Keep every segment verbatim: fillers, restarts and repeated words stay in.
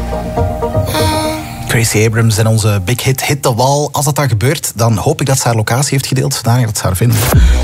Gracie Abrams en onze big hit Hit the Wall. Als dat dan gebeurt, dan hoop ik dat ze haar locatie heeft gedeeld, zodanig dat ze haar vinden.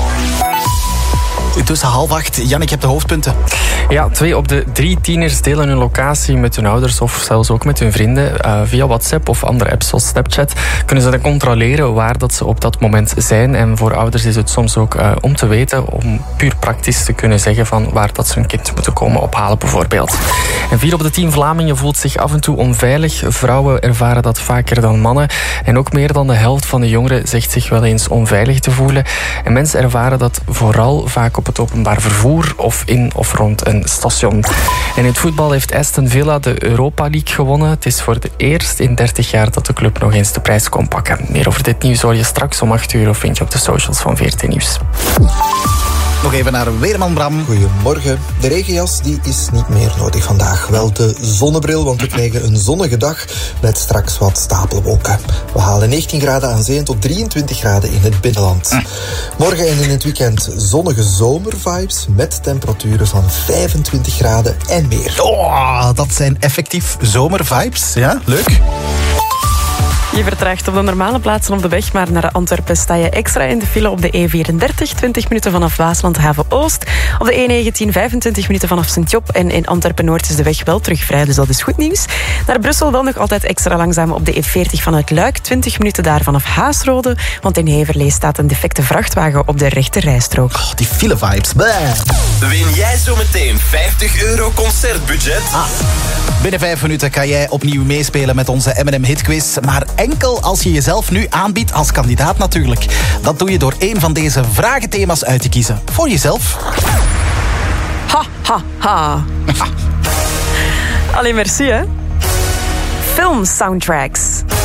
Tussen half acht, Jan, ik heb de hoofdpunten. Ja, twee op de drie tieners delen hun locatie met hun ouders of zelfs ook met hun vrienden. Uh, via WhatsApp of andere apps zoals Snapchat kunnen ze dan controleren waar dat ze op dat moment zijn. En voor ouders is het soms ook uh, om te weten, om puur praktisch te kunnen zeggen van waar dat ze hun kind moeten komen ophalen bijvoorbeeld. En vier op de tien Vlamingen voelt zich af en toe onveilig. Vrouwen ervaren dat vaker dan mannen. En ook meer dan de helft van de jongeren zegt zich wel eens onveilig te voelen. En mensen ervaren dat vooral vaak op het openbaar vervoer of in of rond een station. En in het voetbal heeft Aston Villa de Europa League gewonnen. Het is voor het eerst in dertig jaar dat de club nog eens de prijs kon pakken. Meer over dit nieuws hoor je straks om acht uur of vind je op de socials van V R T Nieuws. Nog even naar Weerman Bram. Goedemorgen. De regenjas die is niet meer nodig vandaag. Wel de zonnebril, want we krijgen een zonnige dag met straks wat stapelwolken. We halen negentien graden aan zee tot drieëntwintig graden in het binnenland. Mm. Morgen en in het weekend zonnige zomervibes met temperaturen van vijfentwintig graden en meer. Oh, dat zijn effectief zomervibes. Ja, leuk. Je vertraagt op de normale plaatsen op de weg, maar naar Antwerpen sta je extra in de file op de E vierendertig, twintig minuten vanaf Waasland Haven Oost. Op de E negentien, vijfentwintig minuten vanaf Sint-Job. En in Antwerpen-Noord is de weg wel terug vrij, dus dat is goed nieuws. Naar Brussel wel nog altijd extra langzaam op de E veertig vanuit Luik, twintig minuten daar vanaf Haasrode. Want in Heverlee staat een defecte vrachtwagen op de rechte rijstrook. Oh, die file-vibes. Win jij zometeen vijftig euro concertbudget? Ah. Binnen vijf minuten kan jij opnieuw meespelen met onze M en M Hitquiz. Maar enkel als je jezelf nu aanbiedt als kandidaat natuurlijk. Dat doe je door één van deze vragenthema's uit te kiezen. Voor jezelf. Ha, ha, ha. Allee, merci, hè. Film soundtracks.